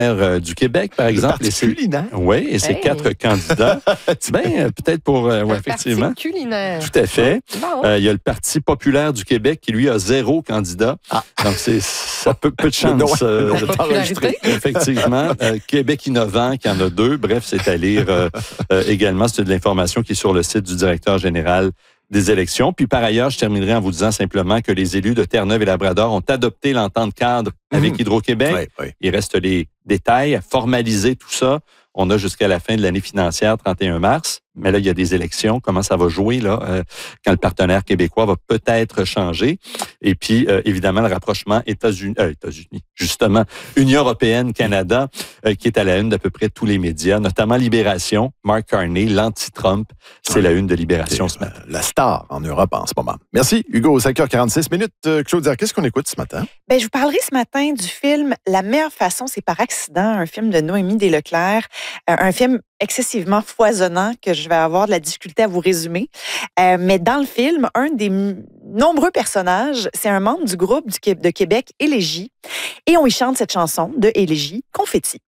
du Québec, par exemple. Le Parti culinaire. Oui, et ces 4 candidats. Peut-être pour... effectivement. Parti culinaire. Tout à fait. Bon. Il y a le Parti populaire du Québec qui, lui, a 0 candidat. Donc, ça peu de chance de popularité. Effectivement. Québec innovant, qui en a 2. Bref, c'est à lire également. C'est de l'information qui est sur le site du directeur général des élections. Puis par ailleurs, je terminerai en vous disant simplement que les élus de Terre-Neuve et Labrador ont adopté l'entente cadre avec Hydro-Québec. Oui. Il reste les détails à formaliser tout ça. On a jusqu'à la fin de l'année financière, 31 mars. Mais là, il y a des élections. Comment ça va jouer là quand le partenaire québécois va peut-être changer? Et puis, évidemment, le rapprochement États-Unis, justement, Union européenne-Canada, qui est à la une d'à peu près tous les médias, notamment Libération, Mark Carney, l'anti-Trump. C'est la une de Libération ce matin. La star en Europe en ce moment. Merci, Hugo. 5h46. Claudia, qu'est-ce qu'on écoute ce matin? Je vous parlerai ce matin du film La meilleure façon, c'est par accident, un film de Noémie Desleclerc, un film excessivement foisonnant que je vais avoir de la difficulté à vous résumer. Mais dans le film, un des nombreux personnages, c'est un membre du groupe de Québec, Élégie, et on y chante cette chanson de Élégie, Confetti.